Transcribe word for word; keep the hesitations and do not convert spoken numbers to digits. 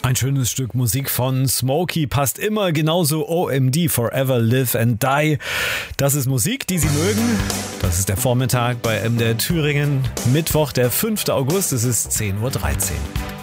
Ein schönes Stück Musik von Smokey passt immer, genauso O M D, Forever Live and Die. Das ist Musik, die Sie mögen. Das ist der Vormittag bei M D R Thüringen. Mittwoch, der fünfte August, es ist zehn Uhr dreizehn.